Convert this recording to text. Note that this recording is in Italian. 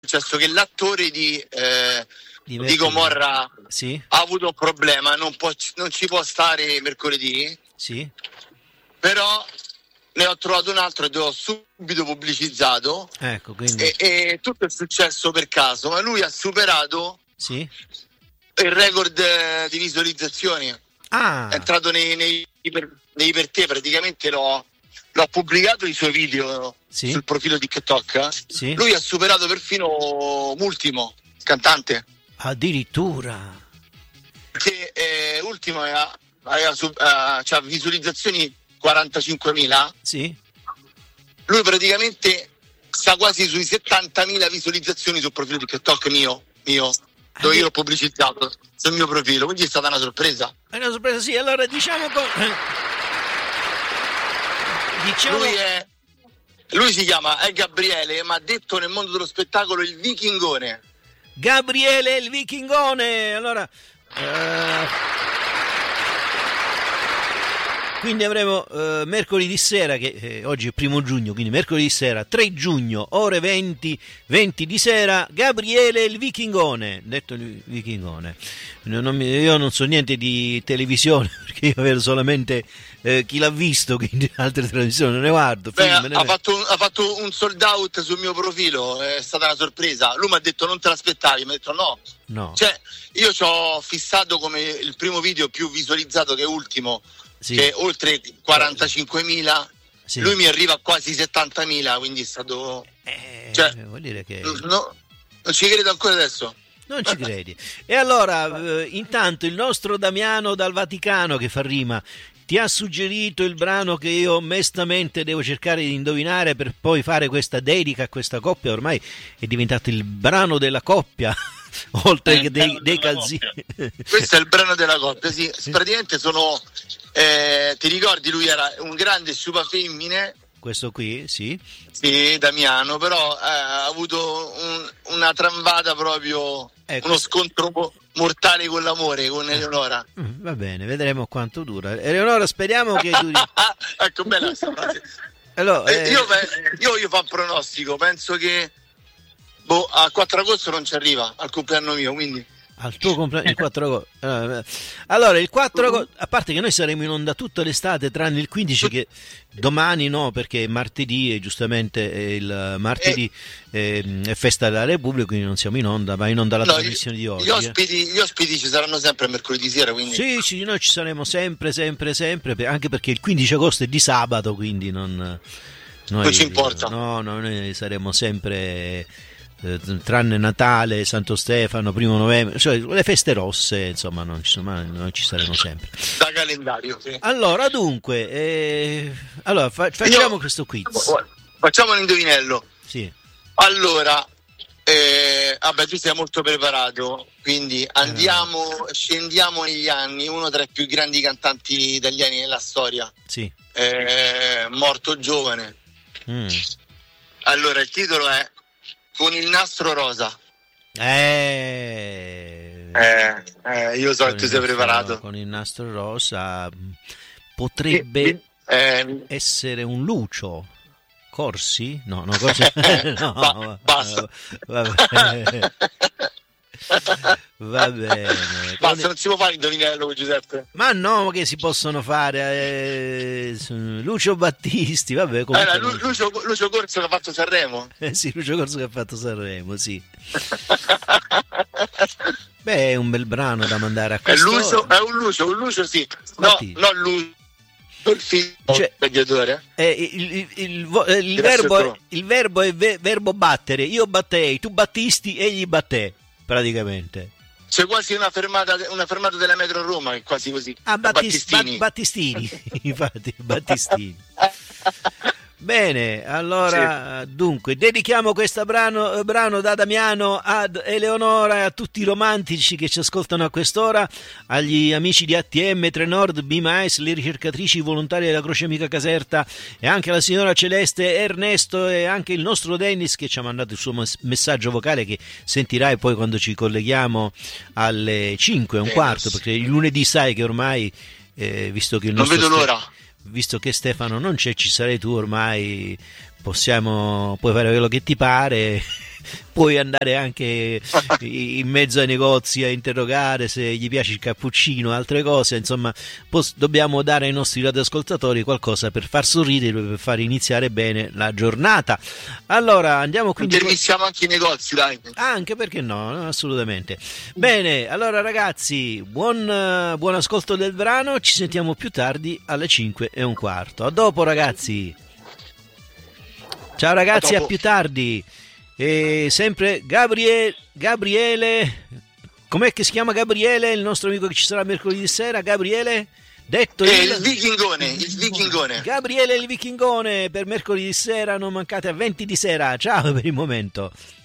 successo che l'attore di Mercoledì. Gomorra Sì, ha avuto un problema, non ci può stare mercoledì, sì. però ne ho trovato un altro e l'ho subito pubblicizzato, Ecco, quindi e tutto è successo per caso, ma lui ha superato sì. il record di visualizzazioni. È entrato nei per te, praticamente l'ho pubblicato i suoi video sul profilo TikTok. Sì. Lui ha superato perfino Ultimo, cantante. Addirittura. Che Ultimo c'ha visualizzazioni 45.000. Sì. Lui praticamente sta quasi sui 70.000 visualizzazioni sul profilo TikTok mio. Dove io l'ho pubblicizzato sul mio profilo, quindi è stata una sorpresa. È una sorpresa, sì. Allora diciamo lui si chiama Gabriele, ma detto nel mondo dello spettacolo il Vichingone. Gabriele il Vichingone. Allora quindi avremo mercoledì sera, che oggi è 1 giugno, quindi mercoledì sera 3 giugno ore 20 di sera, Gabriele il Vichingone, detto il Vichingone. Io non so niente di televisione, perché io vedo solamente chi l'ha visto, quindi altre televisioni non ne guardo. Ha fatto un sold out sul mio profilo, è stata una sorpresa. Lui mi ha detto non te l'aspettavi, mi ha detto no. Cioè, io ci ho fissato come il primo video più visualizzato, che è Ultimo, che è oltre 45.000. Sì. Lui mi arriva a quasi 70.000, quindi è stato vuol dire che non ci credo ancora adesso. Non ci credi. E allora intanto il nostro Damiano dal Vaticano, che fa rima, ti ha suggerito il brano che io mestamente devo cercare di indovinare per poi fare questa dedica a questa coppia. Ormai è diventato il brano della coppia, oltre che dei calzini. Questo è il brano della coppia, sì. Praticamente ti ricordi, lui era un grande sciupa femmine. Questo qui, sì. Sì, Damiano, però ha avuto una tramvata proprio, uno scontro mortale con l'amore, con Eleonora. Va bene, vedremo quanto dura. Eleonora, speriamo che duri. Ecco, bella questa frase. Allora, io fa un pronostico, penso che a 4 agosto non ci arriva, al compleanno mio, quindi... Al tuo compleanno, il 4 agosto. Allora, il 4 agosto, a parte che noi saremo in onda tutta l'estate, tranne il 15, che domani no, perché martedì, giustamente il martedì è festa della Repubblica, quindi non siamo in onda, ma in onda la trasmissione di oggi. Gli ospiti ci saranno sempre mercoledì sera, quindi... Sì, noi ci saremo sempre, anche perché il 15 agosto è di sabato, quindi non ci importa. No, noi saremo sempre... tranne Natale, Santo Stefano, 1 novembre, cioè le feste rosse, insomma, noi ci saremo sempre. Da calendario, sì. Allora, dunque, facciamo questo quiz. Facciamo un indovinello. Sì. Allora, tu sei molto preparato, quindi scendiamo negli anni, uno tra i più grandi cantanti italiani nella storia. Sì. Morto giovane. Allora, il titolo è Con il nastro rosa. Io so che tu sei preparato. Con il nastro rosa potrebbe essere un Lucio Corsi? No, Corsi. No, basta. Va bene. Basta, non si può fare indovinello, Giuseppe. Ma no, che si possono fare? Lucio Battisti, vabbè. Lucio Corso che ha fatto Sanremo. Sì, Lucio Corso che ha fatto Sanremo, sì. Beh, è un bel brano da mandare a questo. È un Lucio, sì. No, non Lucio. Il figlio, cioè, il verbo è verbo battere. Io battei, tu battisti, egli batté, praticamente. C'è quasi una fermata della metro Roma, è quasi così. Battistini, infatti, Battistini. Bene, allora, sì. Dunque, dedichiamo questo brano da Damiano ad Eleonora e a tutti i romantici che ci ascoltano a quest'ora, agli amici di ATM, Trenord, BMAS, le ricercatrici volontarie della Croce Amica Caserta e anche alla signora Celeste, Ernesto e anche il nostro Dennis che ci ha mandato il suo messaggio vocale che sentirai poi quando ci colleghiamo alle 5:15, perché il lunedì sai che ormai, visto che il nostro... Non vedo l'ora. Visto che Stefano non c'è, ci sarai tu ormai, puoi fare quello che ti pare, puoi andare anche in mezzo ai negozi a interrogare se gli piace il cappuccino, altre cose, insomma dobbiamo dare ai nostri radioascoltatori qualcosa per far sorridere, per far iniziare bene la giornata. Allora andiamo quindi, intervistiamo anche i negozi, dai. Anche perché no, assolutamente. Bene, allora ragazzi, buon ascolto del brano, ci sentiamo più tardi alle 5:15. A dopo ragazzi. Ciao ragazzi, a più tardi. E sempre Gabriele, com'è che si chiama Gabriele, il nostro amico che ci sarà mercoledì sera? Gabriele? Detto il Vichingone. Gabriele il Vichingone per mercoledì sera, non mancate a 20 di sera. Ciao per il momento.